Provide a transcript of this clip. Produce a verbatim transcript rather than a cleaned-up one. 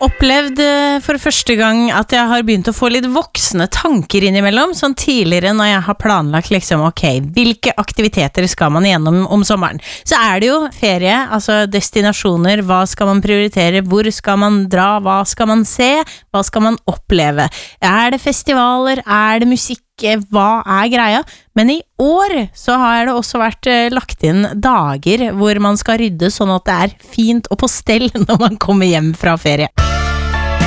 opplevd eh, for første gang at jeg har begynt å få litt voksne tanker innimellom, sånn tidligere når jeg har planlagt liksom, ok, hvilke aktiviteter skal man gjennom om sommeren? Så er det jo ferie, altså destinasjoner, hva skal man prioritere, hvor skal man dra, hva skal man se, hva skal man oppleve? Er det festivaler, er det musikk, hva er greia? Men i år så har det også vært eh, lagt inn dager hvor man skal rydde sånn at det er fint og på stell når man kommer hjem fra ferie.